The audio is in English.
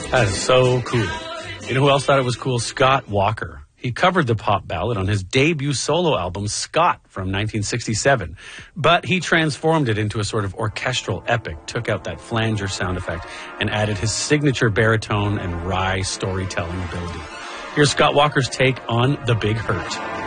That is so cool. You know who else thought it was cool? Scott Walker. He covered the pop ballad on his debut solo album, Scott, from 1967. But he transformed it into a sort of orchestral epic, took out that flanger sound effect, and added his signature baritone and wry storytelling ability. Here's Scott Walker's take on The Big Hurt.